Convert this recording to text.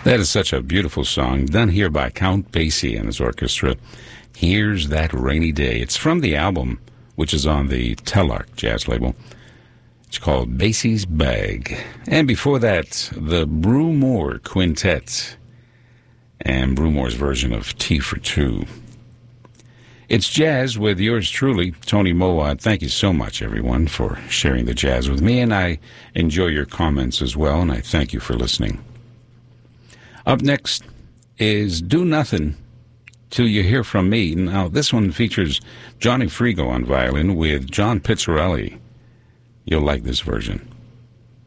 That is such a beautiful song, done here by Count Basie and his orchestra. Here's That Rainy Day. It's from the album, which is on the Telarc jazz label. It's called Basie's Bag. And before that, the Brewmore Quintet and Brewmore's version of Tea for Two. It's jazz with yours truly, Tony Mowat. Thank you so much, everyone, for sharing the jazz with me, and I enjoy your comments as well, and I thank you for listening. Up next is Do Nothing Till You Hear From Me. Now, this one features Johnny Frigo on violin with John Pizzarelli. You'll like this version.